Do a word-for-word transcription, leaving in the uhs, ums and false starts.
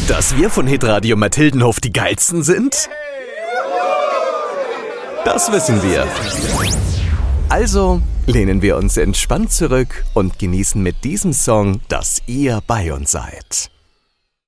Dass wir von Hitradio Mathildenhof die Geilsten sind? Das wissen wir. Also lehnen wir uns entspannt zurück und genießen mit diesem Song, dass ihr bei uns seid.